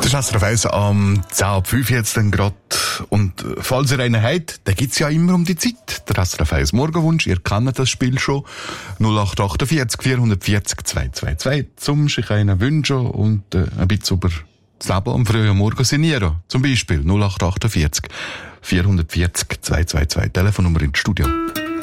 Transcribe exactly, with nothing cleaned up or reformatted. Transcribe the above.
Das ist S R F eins am zehn ab fünf jetzt dann gerade. Und falls ihr einen habt, dann gibt's ja immer um die Zeit. Der S R F eins Morgenwunsch, ihr kennt das Spiel schon. null acht achtundvierzig vierhundertvierzig zweihundertzweiundzwanzig zum sich einen wünschen und äh, ein bisschen über das Leben am frühen Morgen sinnieren. Zum Beispiel null acht achtundvierzig vierhundertvierzig zweihundertzweiundzwanzig, Telefonnummer ins Studio.